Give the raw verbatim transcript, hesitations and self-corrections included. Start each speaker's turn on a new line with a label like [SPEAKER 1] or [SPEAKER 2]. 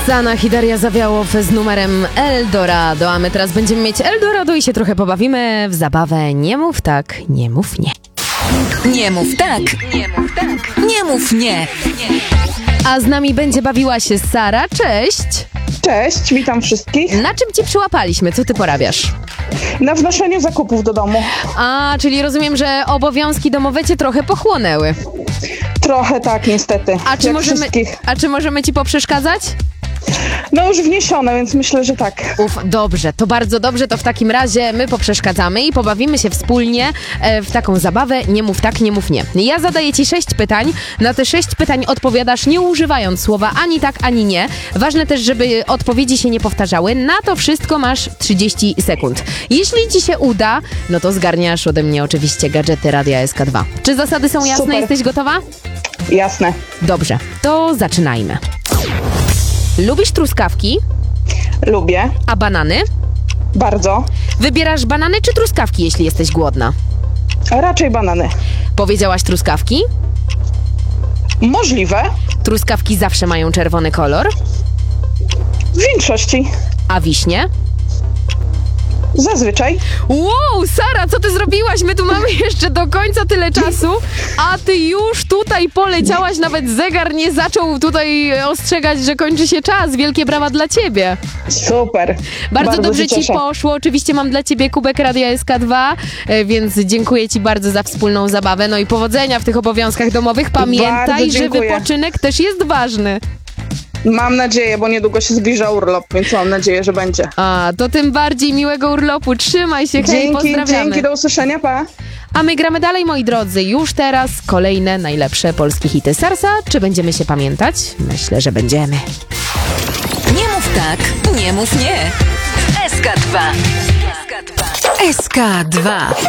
[SPEAKER 1] Sanach i Daria Zawiałow z numerem Eldorado, a my teraz będziemy mieć Eldorado i się trochę pobawimy w zabawę Nie mów tak, nie mów nie.
[SPEAKER 2] Nie mów tak, nie mów tak, nie mów nie.
[SPEAKER 1] A z nami będzie bawiła się Sara, cześć!
[SPEAKER 3] Cześć, witam wszystkich.
[SPEAKER 1] Na czym cię przyłapaliśmy? Co ty porabiasz?
[SPEAKER 3] Na wnoszeniu zakupów do domu.
[SPEAKER 1] A, czyli rozumiem, że obowiązki domowe cię trochę pochłonęły.
[SPEAKER 3] Trochę tak, niestety.
[SPEAKER 1] A czy,
[SPEAKER 3] jak
[SPEAKER 1] możemy,
[SPEAKER 3] wszystkich.
[SPEAKER 1] a czy możemy ci poprzeszkadzać?
[SPEAKER 3] No już wniesione, więc myślę, że tak.
[SPEAKER 1] Uf, dobrze, to bardzo dobrze, to w takim razie my poprzeszkadzamy i pobawimy się wspólnie e, w taką zabawę Nie mów tak, nie mów nie. Ja zadaję ci sześć pytań, na te sześć pytań odpowiadasz nie używając słowa ani tak, ani nie. Ważne też, żeby odpowiedzi się nie powtarzały. Na to wszystko masz trzydzieści sekund. Jeśli ci się uda, no to zgarniasz ode mnie oczywiście gadżety Radia S K dwa. Czy zasady są jasne?
[SPEAKER 3] Super.
[SPEAKER 1] Jesteś gotowa?
[SPEAKER 3] Jasne.
[SPEAKER 1] Dobrze, to zaczynajmy. Lubisz truskawki,
[SPEAKER 3] Lubię.
[SPEAKER 1] a banany?
[SPEAKER 3] Bardzo.
[SPEAKER 1] Wybierasz banany czy truskawki, jeśli jesteś głodna?
[SPEAKER 3] A raczej banany.
[SPEAKER 1] Powiedziałaś truskawki?
[SPEAKER 3] Możliwe.
[SPEAKER 1] Truskawki zawsze mają czerwony kolor,
[SPEAKER 3] W większości.
[SPEAKER 1] a wiśnie?
[SPEAKER 3] Zazwyczaj.
[SPEAKER 1] Wow, Sara, co ty zrobiłaś? My tu mamy jeszcze do końca tyle czasu, a ty już tutaj poleciałaś, nawet zegar nie zaczął tutaj ostrzegać, że kończy się czas. Wielkie brawa dla ciebie.
[SPEAKER 3] Super.
[SPEAKER 1] Bardzo, dobrze
[SPEAKER 3] się
[SPEAKER 1] ci
[SPEAKER 3] cieszę.
[SPEAKER 1] poszło. Oczywiście mam dla ciebie kubek Radia S K dwa, e, więc dziękuję ci bardzo za wspólną zabawę. No i powodzenia w tych obowiązkach domowych. Pamiętaj,
[SPEAKER 3] Bardzo
[SPEAKER 1] że
[SPEAKER 3] dziękuję.
[SPEAKER 1] wypoczynek też jest ważny.
[SPEAKER 3] Mam nadzieję, bo niedługo się zbliża urlop, więc mam nadzieję, że będzie.
[SPEAKER 1] A, to tym bardziej miłego urlopu. Trzymaj się, hej,
[SPEAKER 3] Dzięki,
[SPEAKER 1] pozdrawiamy.
[SPEAKER 3] dzięki, do usłyszenia, pa.
[SPEAKER 1] A my gramy dalej, moi drodzy. Już teraz kolejne najlepsze polskie hity Sarsa. Czy będziemy się pamiętać? Myślę, że będziemy.
[SPEAKER 2] Nie mów tak, nie mów nie. S K dwa. S K dwa. S K dwa.